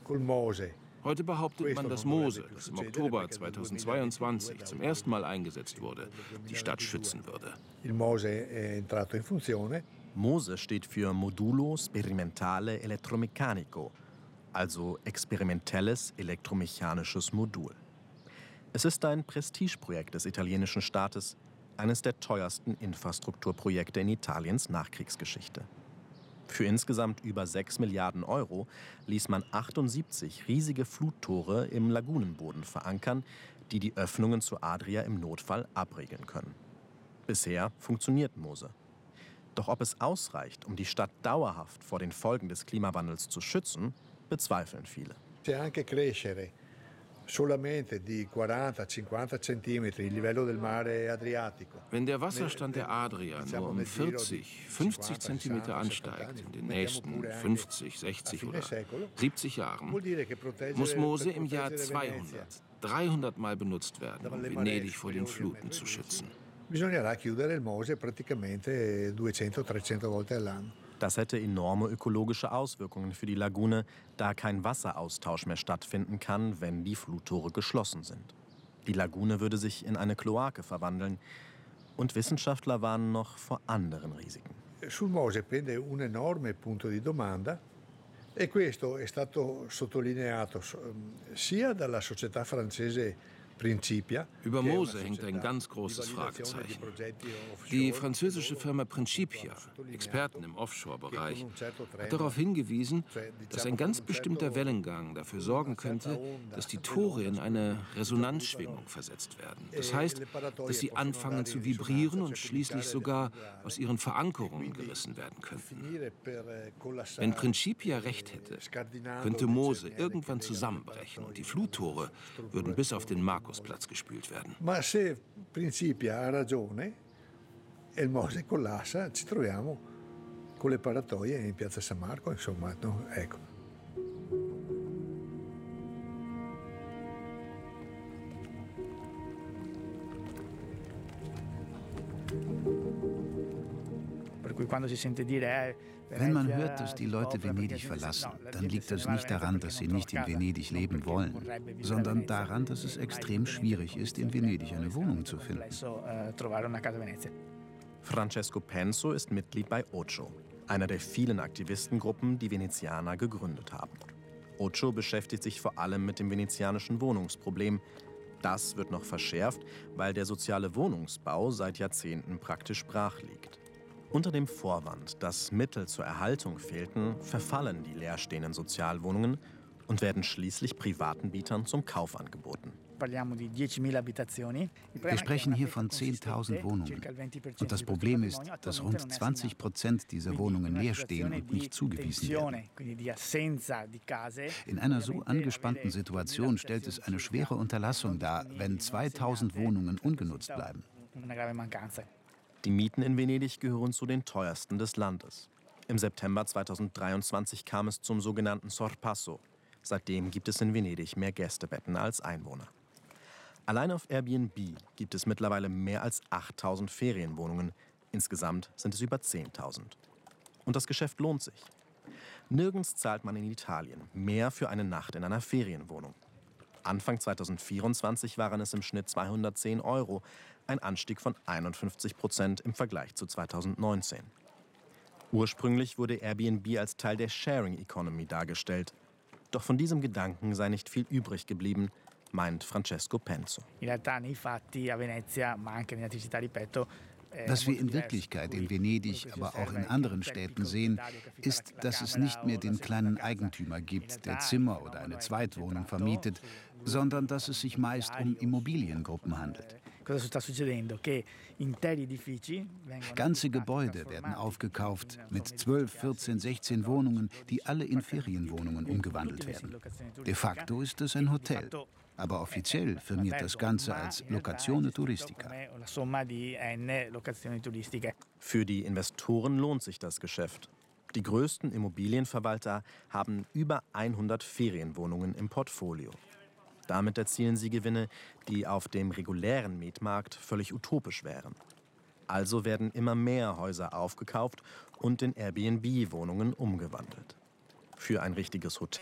Heute behauptet man, dass Mose, das im Oktober 2022 zum ersten Mal eingesetzt wurde, die Stadt schützen würde. MOSE steht für Modulo Sperimentale Elettromeccanico, also experimentelles elektromechanisches Modul. Es ist ein Prestigeprojekt des italienischen Staates, eines der teuersten Infrastrukturprojekte in Italiens Nachkriegsgeschichte. Für insgesamt über 6 Milliarden Euro ließ man 78 riesige Fluttore im Lagunenboden verankern, die die Öffnungen zur Adria im Notfall abriegeln können. Bisher funktioniert MOSE. Doch ob es ausreicht, um die Stadt dauerhaft vor den Folgen des Klimawandels zu schützen, bezweifeln viele. Wenn der Wasserstand der Adria nur um 40, 50 Zentimeter ansteigt in den nächsten 50, 60 oder 70 Jahren, muss MOSE im Jahr 200, 300 Mal benutzt werden, um Venedig vor den Fluten zu schützen. Das hätte enorme ökologische Auswirkungen für die Lagune, da kein Wasseraustausch mehr stattfinden kann, wenn die Fluttore geschlossen sind. Die Lagune würde sich in eine Kloake verwandeln. Und Wissenschaftler warnen noch vor anderen Risiken. Sul MOSE pende un enorme punto di domanda e questo è stato sottolineato sia dalla società francese Principia. Über MOSE hängt ein ganz großes Fragezeichen. Die französische Firma Principia, Experten im Offshore-Bereich, hat darauf hingewiesen, dass ein ganz bestimmter Wellengang dafür sorgen könnte, dass die Tore in eine Resonanzschwingung versetzt werden. Das heißt, dass sie anfangen zu vibrieren und schließlich sogar aus ihren Verankerungen gerissen werden könnten. Wenn Principia recht hätte, könnte MOSE irgendwann zusammenbrechen und die Fluttore würden bis auf den Markusplatz gespült werden. Ma se Principia ha ragione e il MOSE collassa, ci troviamo con le paratoie in Piazza San Marco, insomma, no? Ecco. Wenn man hört, dass die Leute Venedig verlassen, dann liegt das nicht daran, dass sie nicht in Venedig leben wollen, sondern daran, dass es extrem schwierig ist, in Venedig eine Wohnung zu finden. Francesco Penso ist Mitglied bei Ocho, einer der vielen Aktivistengruppen, die Venezianer gegründet haben. Ocho beschäftigt sich vor allem mit dem venezianischen Wohnungsproblem. Das wird noch verschärft, weil der soziale Wohnungsbau seit Jahrzehnten praktisch brach liegt. Unter dem Vorwand, dass Mittel zur Erhaltung fehlten, verfallen die leerstehenden Sozialwohnungen und werden schließlich privaten Bietern zum Kauf angeboten. Wir sprechen hier von 10.000 Wohnungen. Und das Problem ist, dass rund 20% dieser Wohnungen leer stehen und nicht zugewiesen werden. In einer so angespannten Situation stellt es eine schwere Unterlassung dar, wenn 2.000 Wohnungen ungenutzt bleiben. Die Mieten in Venedig gehören zu den teuersten des Landes. Im September 2023 kam es zum sogenannten Sorpasso. Seitdem gibt es in Venedig mehr Gästebetten als Einwohner. Allein auf Airbnb gibt es mittlerweile mehr als 8.000 Ferienwohnungen. Insgesamt sind es über 10.000. Und das Geschäft lohnt sich. Nirgends zahlt man in Italien mehr für eine Nacht in einer Ferienwohnung. Anfang 2024 waren es im Schnitt 210 €, ein Anstieg von 51% im Vergleich zu 2019. Ursprünglich wurde Airbnb als Teil der Sharing Economy dargestellt. Doch von diesem Gedanken sei nicht viel übrig geblieben, meint Francesco Penso. Was wir in Wirklichkeit in Venedig, aber auch in anderen Städten sehen, ist, dass es nicht mehr den kleinen Eigentümer gibt, der Zimmer oder eine Zweitwohnung vermietet, sondern dass es sich meist um Immobiliengruppen handelt. Ganze Gebäude werden aufgekauft mit 12, 14, 16 Wohnungen, die alle in Ferienwohnungen umgewandelt werden. De facto ist es ein Hotel, aber offiziell firmiert das Ganze als Locazione Turistica. Für die Investoren lohnt sich das Geschäft. Die größten Immobilienverwalter haben über 100 Ferienwohnungen im Portfolio. Damit erzielen sie Gewinne, die auf dem regulären Mietmarkt völlig utopisch wären. Also werden immer mehr Häuser aufgekauft und in Airbnb-Wohnungen umgewandelt. Für ein richtiges Hotel